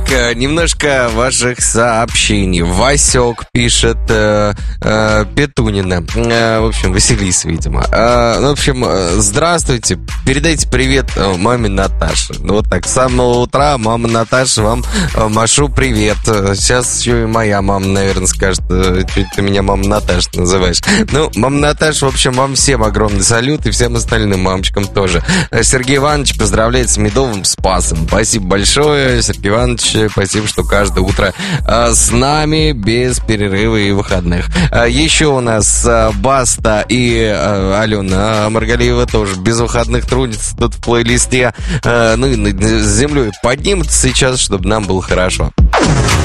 немножко ваших сообщений. Васек пишет, Петунина. В общем, Василиса, видимо. В общем, здравствуйте. Передайте привет маме Наташе. Вот так, с самого утра, мама Наташа, вам машу привет. Сейчас еще и моя мама, наверное, скажет, что ты меня мама Наташа называешь. Ну, мама Наташа, в общем, вам всем огромный салют и всем остальным мамочкам тоже. Сергей Иванович поздравляет с медовым Спасом. Спасибо большое, Сергей Иванович. Спасибо, что каждое утро с нами без перерыва и выходных. Еще у нас Баста и Алена Маргалиева тоже без выходных трудится тут в плейлисте. Ну и с землей поднимутся сейчас, чтобы нам было хорошо.